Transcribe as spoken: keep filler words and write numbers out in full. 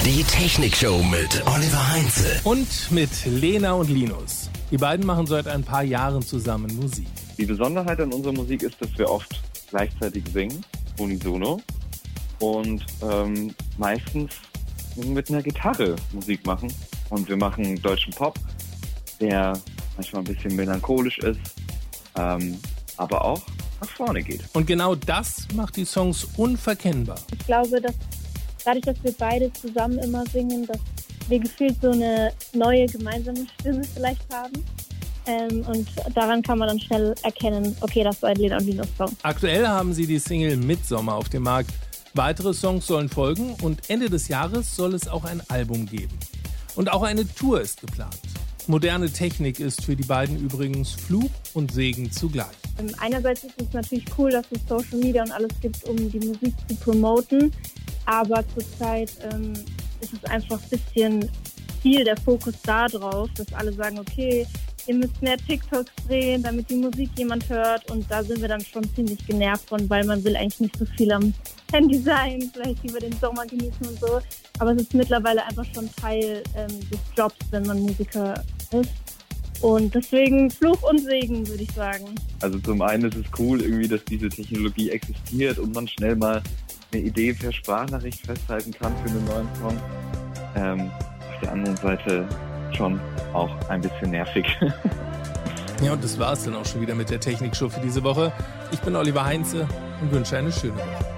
Die Technikshow mit Oliver Heinze. Und mit Lena und Linus. Die beiden machen seit ein paar Jahren zusammen Musik. Die Besonderheit an unserer Musik ist, dass wir oft gleichzeitig singen, unisono, und ähm, meistens mit einer Gitarre Musik machen. Und wir machen deutschen Pop, der manchmal ein bisschen melancholisch ist, ähm, aber auch nach vorne geht. Und genau das macht die Songs unverkennbar. Ich glaube, dass dadurch, dass wir beide zusammen immer singen, dass wir gefühlt so eine neue gemeinsame Stimme vielleicht haben. Ähm, und daran kann man dann schnell erkennen, okay, das war ein Lena und Linus Song. Aktuell haben sie die Single Midsommer auf dem Markt. Weitere Songs sollen folgen und Ende des Jahres soll es auch ein Album geben. Und auch eine Tour ist geplant. Moderne Technik ist für die beiden übrigens Fluch und Segen zugleich. Ähm, einerseits ist es natürlich cool, dass es Social Media und alles gibt, um die Musik zu promoten. Aber zurzeit ähm, ist es einfach ein bisschen viel der Fokus da drauf, dass alle sagen, okay, ihr müsst mehr TikToks drehen, damit die Musik jemand hört. Und da sind wir dann schon ziemlich genervt von, weil man will eigentlich nicht so viel am Handy sein, vielleicht über den Sommer genießen und so. Aber es ist mittlerweile einfach schon Teil ähm, des Jobs, wenn man Musiker ist. Und deswegen Fluch und Segen, würde ich sagen. Also zum einen ist es cool, irgendwie, dass diese Technologie existiert und man schnell mal eine Idee per Sprachnachricht festhalten kann für einen neuen Song. Ähm, auf der anderen Seite schon auch ein bisschen nervig. Ja, und das war's dann auch schon wieder mit der Technikshow für diese Woche. Ich bin Oliver Heinze und wünsche eine schöne Woche.